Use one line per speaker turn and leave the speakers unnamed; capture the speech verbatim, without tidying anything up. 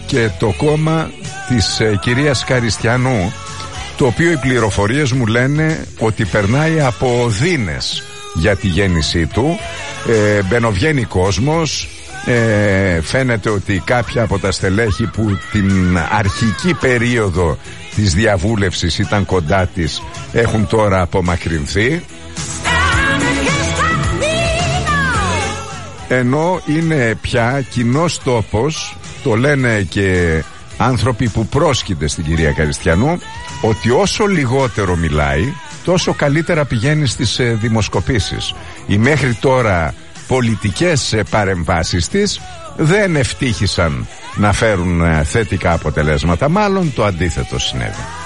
και το κόμμα της ε, κυρίας Καριστιανού, το οποίο οι πληροφορίες μου λένε ότι περνάει από οδύνες για τη γέννησή του. ε, Μπαινοβγαίνει κόσμος. ε, Φαίνεται ότι κάποια από τα στελέχη που την αρχική περίοδο της διαβούλευσης ήταν κοντά της έχουν τώρα απομακρυνθεί, ενώ είναι πια κοινός τόπος, το λένε και άνθρωποι που πρόσκυνται στην κυρία Καριστιανού, ότι όσο λιγότερο μιλάει τόσο καλύτερα πηγαίνει στις ε, δημοσκοπήσεις. Οι μέχρι τώρα πολιτικές ε, παρεμβάσεις της δεν ευτύχησαν να φέρουν ε, θετικά αποτελέσματα, μάλλον το αντίθετο συνέβη.